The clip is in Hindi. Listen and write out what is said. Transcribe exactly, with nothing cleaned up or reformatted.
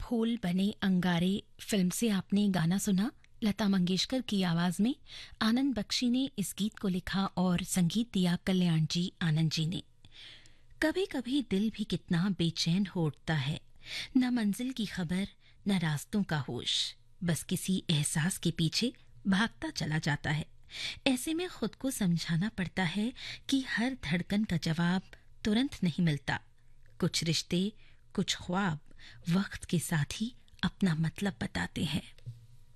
फूल बने अंगारे फिल्म से आपने गाना सुना। लता मंगेशकर की आवाज में आनंद बख्शी ने इस गीत को लिखा और संगीत दिया कल्याण जी आनंद जी ने। कभी कभी दिल भी कितना बेचैन हो उठता है, न मंजिल की खबर न रास्तों का होश, बस किसी एहसास के पीछे भागता चला जाता है। ऐसे में खुद को समझाना पड़ता है कि हर धड़कन का जवाब तुरंत नहीं मिलता। कुछ रिश्ते, कुछ ख्वाब वक्त के साथ ही अपना मतलब बताते हैं।